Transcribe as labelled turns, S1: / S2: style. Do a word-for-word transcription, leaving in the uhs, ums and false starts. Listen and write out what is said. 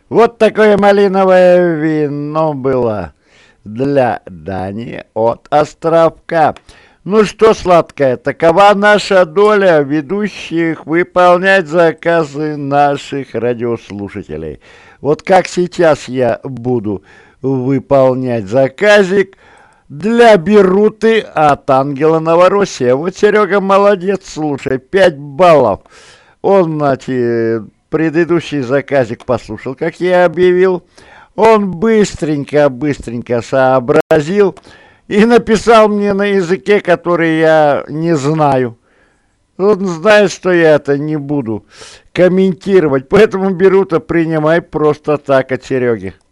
S1: Вот такое малиновое вино было для Дани от Островка. Ну что, сладкая, такова наша доля ведущих выполнять заказы наших радиослушателей. Вот как сейчас я буду выполнять заказик для Беруты от Ангела Новороссия. Вот Серега молодец, слушай, пять баллов. Он, значит, предыдущий заказик послушал, как я объявил. Он быстренько-быстренько сообразил и написал мне на языке, который я не знаю. Он знает, что я это не буду комментировать, поэтому Берута принимай просто так от Сереги.